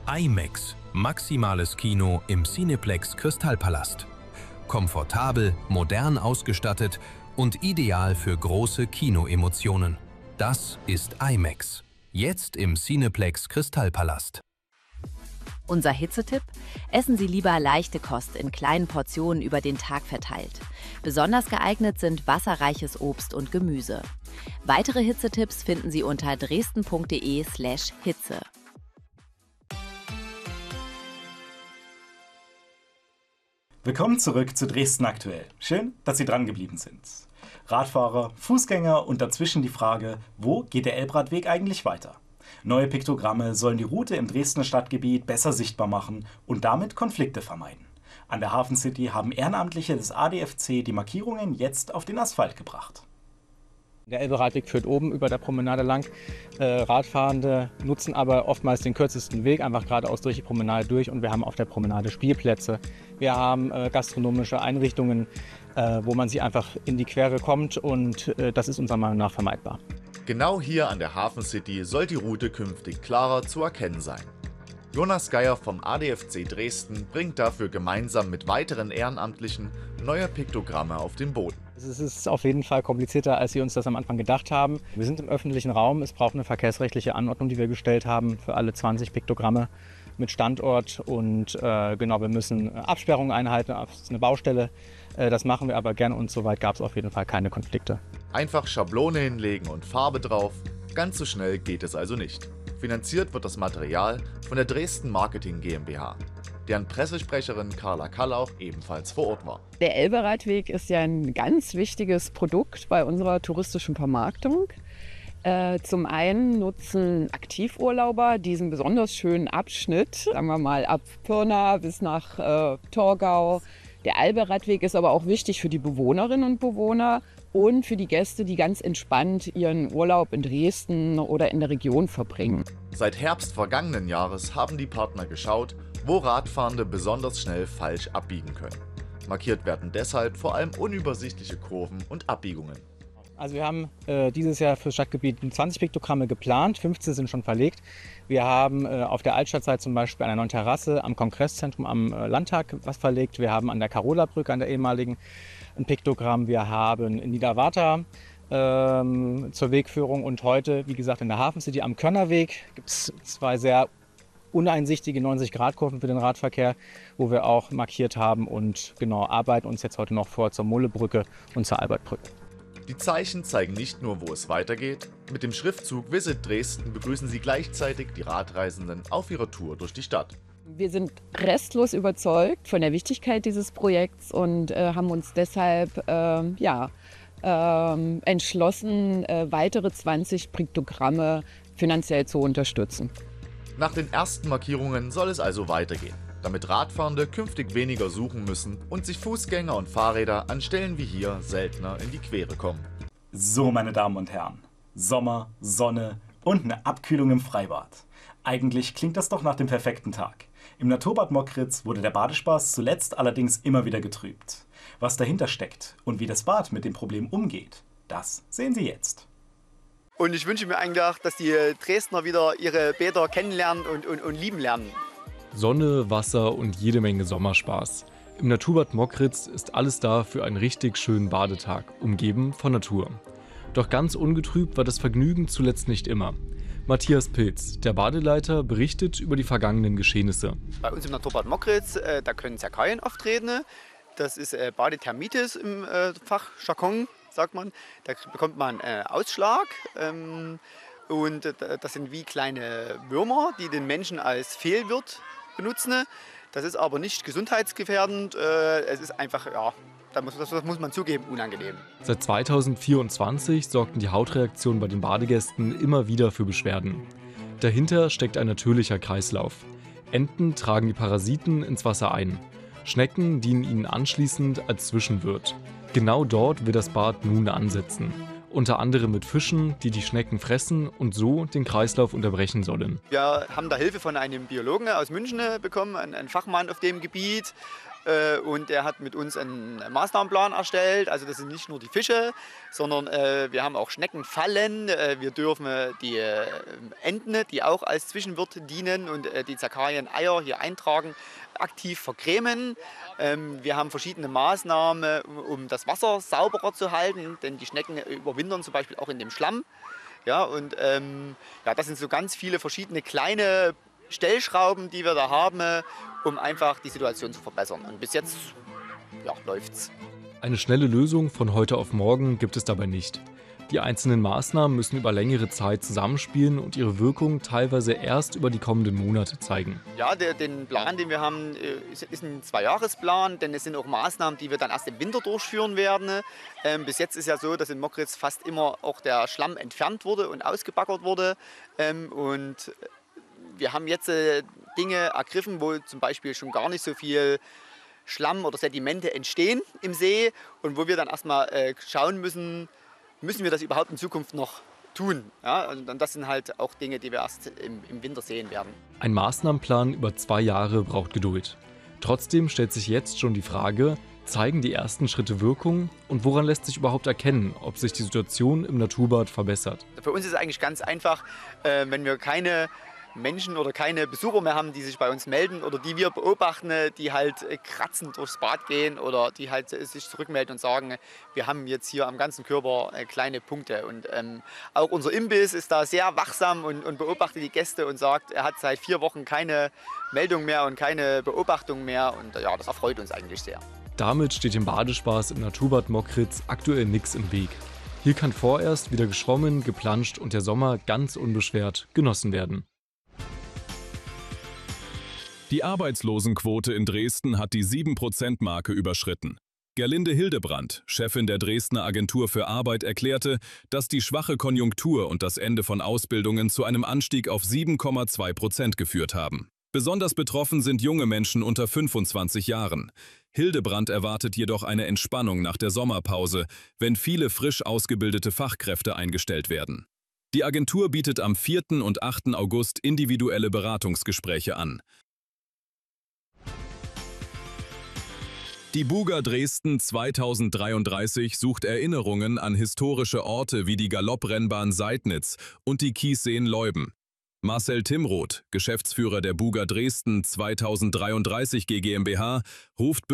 IMAX, maximales Kino im Cineplex Kristallpalast. Komfortabel, modern ausgestattet und ideal für große Kinoemotionen. Das ist IMAX. Jetzt im Cineplex Kristallpalast. Unser Hitzetipp? Essen Sie lieber leichte Kost in kleinen Portionen über den Tag verteilt. Besonders geeignet sind wasserreiches Obst und Gemüse. Weitere Hitzetipps finden Sie unter dresden.de/Hitze. Willkommen zurück zu Dresden aktuell. Schön, dass Sie dran geblieben sind. Radfahrer, Fußgänger und dazwischen die Frage, wo geht der Elbradweg eigentlich weiter? Neue Piktogramme sollen die Route im Dresdner Stadtgebiet besser sichtbar machen und damit Konflikte vermeiden. An der Hafen City haben Ehrenamtliche des ADFC die Markierungen jetzt auf den Asphalt gebracht. Der Elbe-Radweg führt oben über der Promenade lang. Radfahrende nutzen aber oftmals den kürzesten Weg, einfach geradeaus durch die Promenade durch. Und wir haben auf der Promenade Spielplätze. Wir haben gastronomische Einrichtungen, wo man sie einfach in die Quere kommt. Und das ist unserer Meinung nach vermeidbar. Genau hier an der Hafen City soll die Route künftig klarer zu erkennen sein. Jonas Geier vom ADFC Dresden bringt dafür gemeinsam mit weiteren Ehrenamtlichen neue Piktogramme auf den Boden. Es ist auf jeden Fall komplizierter, als wir uns das am Anfang gedacht haben. Wir sind im öffentlichen Raum, es braucht eine verkehrsrechtliche Anordnung, die wir gestellt haben für alle 20 Piktogramme mit Standort. Und wir müssen Absperrungen einhalten, das ist eine Baustelle. Das machen wir aber gerne und soweit gab es auf jeden Fall keine Konflikte. Einfach Schablone hinlegen und Farbe drauf, ganz so schnell geht es also nicht. Finanziert wird das Material von der Dresden Marketing GmbH, deren Pressesprecherin Carla Kallau ebenfalls vor Ort war. Der Elbe-Radweg ist ja ein ganz wichtiges Produkt bei unserer touristischen Vermarktung. Zum einen nutzen Aktivurlauber diesen besonders schönen Abschnitt, sagen wir mal ab Pirna bis nach Torgau. Der Elbe-Radweg ist aber auch wichtig für die Bewohnerinnen und Bewohner und für die Gäste, die ganz entspannt ihren Urlaub in Dresden oder in der Region verbringen. Seit Herbst vergangenen Jahres haben die Partner geschaut, wo Radfahrende besonders schnell falsch abbiegen können. Markiert werden deshalb vor allem unübersichtliche Kurven und Abbiegungen. Also wir haben dieses Jahr für das Stadtgebiet 20 Piktogramme geplant, 15 sind schon verlegt. Wir haben auf der Altstadtseite zum Beispiel an der neuen Terrasse am Kongresszentrum am Landtag was verlegt. Wir haben an der Karola-Brücke, an der ehemaligen, ein Piktogramm. Wir haben in Niederwarta zur Wegführung und heute, wie gesagt, in der Hafen City am Körnerweg gibt es zwei sehr uneinsichtige 90-Grad-Kurven für den Radverkehr, wo wir auch markiert haben und genau arbeiten uns jetzt heute noch vor zur Mullebrücke und zur Albertbrücke. Die Zeichen zeigen nicht nur, wo es weitergeht. Mit dem Schriftzug Visit Dresden begrüßen sie gleichzeitig die Radreisenden auf ihrer Tour durch die Stadt. Wir sind restlos überzeugt von der Wichtigkeit dieses Projekts und haben uns deshalb entschlossen, weitere 20 Piktogramme finanziell zu unterstützen. Nach den ersten Markierungen soll es also weitergehen, damit Radfahrende künftig weniger suchen müssen und sich Fußgänger und Fahrräder an Stellen wie hier seltener in die Quere kommen. So, meine Damen und Herren, Sommer, Sonne und eine Abkühlung im Freibad. Eigentlich klingt das doch nach dem perfekten Tag. Im Naturbad Mockritz wurde der Badespaß zuletzt allerdings immer wieder getrübt. Was dahinter steckt und wie das Bad mit dem Problem umgeht, das sehen Sie jetzt. Und ich wünsche mir eigentlich auch, dass die Dresdner wieder ihre Bäder kennenlernen und lieben lernen. Sonne, Wasser und jede Menge Sommerspaß. Im Naturbad Mockritz ist alles da für einen richtig schönen Badetag, umgeben von Natur. Doch ganz ungetrübt war das Vergnügen zuletzt nicht immer. Matthias Pilz, der Badeleiter, berichtet über die vergangenen Geschehnisse. Bei uns im Naturbad Mockritz, da können Zerkalien auftreten. Das ist Badethermitis im Fachjargon, sagt man. Da bekommt man Ausschlag. Und das sind wie kleine Würmer, die den Menschen als Fehlwirt benutzen. Das ist aber nicht gesundheitsgefährdend. Es ist einfach, das muss man zugeben, unangenehm. Seit 2024 sorgten die Hautreaktionen bei den Badegästen immer wieder für Beschwerden. Dahinter steckt ein natürlicher Kreislauf. Enten tragen die Parasiten ins Wasser ein. Schnecken dienen ihnen anschließend als Zwischenwirt. Genau dort will das Bad nun ansetzen. Unter anderem mit Fischen, die die Schnecken fressen und so den Kreislauf unterbrechen sollen. Wir haben da Hilfe von einem Biologen aus München bekommen, einen Fachmann auf dem Gebiet. und er hat mit uns einen Maßnahmenplan erstellt. Also das sind nicht nur die Fische, sondern wir haben auch Schneckenfallen. Wir dürfen die Enten, die auch als Zwischenwirt dienen und die Zakarien-Eier hier eintragen, aktiv vergrämen. Wir haben verschiedene Maßnahmen, um das Wasser sauberer zu halten, denn die Schnecken überwintern zum Beispiel auch in dem Schlamm. Ja, und das sind so ganz viele verschiedene kleine Stellschrauben, die wir da haben, um einfach die Situation zu verbessern. Und bis jetzt läuft's. Eine schnelle Lösung von heute auf morgen gibt es dabei nicht. Die einzelnen Maßnahmen müssen über längere Zeit zusammenspielen und ihre Wirkung teilweise erst über die kommenden Monate zeigen. Ja, den Plan, den wir haben, ist ein 2-Jahresplan, denn es sind auch Maßnahmen, die wir dann erst im Winter durchführen werden. Bis jetzt ist ja so, dass in Mokritz fast immer auch der Schlamm entfernt wurde und ausgebaggert wurde. Und wir haben jetzt Dinge ergriffen, wo zum Beispiel schon gar nicht so viel Schlamm oder Sedimente entstehen im See und wo wir dann erstmal schauen müssen wir das überhaupt in Zukunft noch tun? Ja, und das sind halt auch Dinge, die wir erst im Winter sehen werden. Ein Maßnahmenplan über 2 Jahre braucht Geduld. Trotzdem stellt sich jetzt schon die Frage, zeigen die ersten Schritte Wirkung und woran lässt sich überhaupt erkennen, ob sich die Situation im Naturbad verbessert? Für uns ist es eigentlich ganz einfach, wenn wir keine Menschen oder keine Besucher mehr haben, die sich bei uns melden oder die wir beobachten, die halt kratzend durchs Bad gehen oder die halt sich zurückmelden und sagen, wir haben jetzt hier am ganzen Körper kleine Punkte. Und auch unser Imbiss ist da sehr wachsam und beobachtet die Gäste und sagt, er hat seit 4 Wochen keine Meldung mehr und keine Beobachtung mehr. Und ja, das erfreut uns eigentlich sehr. Damit steht dem Badespaß im Naturbad Mokritz aktuell nichts im Weg. Hier kann vorerst wieder geschwommen, geplanscht und der Sommer ganz unbeschwert genossen werden. Die Arbeitslosenquote in Dresden hat die 7%-Marke überschritten. Gerlinde Hildebrandt, Chefin der Dresdner Agentur für Arbeit, erklärte, dass die schwache Konjunktur und das Ende von Ausbildungen zu einem Anstieg auf 7,2% geführt haben. Besonders betroffen sind junge Menschen unter 25 Jahren. Hildebrandt erwartet jedoch eine Entspannung nach der Sommerpause, wenn viele frisch ausgebildete Fachkräfte eingestellt werden. Die Agentur bietet am 4. und 8. August individuelle Beratungsgespräche an. Die Buga Dresden 2033 sucht Erinnerungen an historische Orte wie die Galopprennbahn Seidnitz und die Kiesseen Leuben. Marcel Timroth, Geschäftsführer der Buga Dresden 2033 GmbH, ruft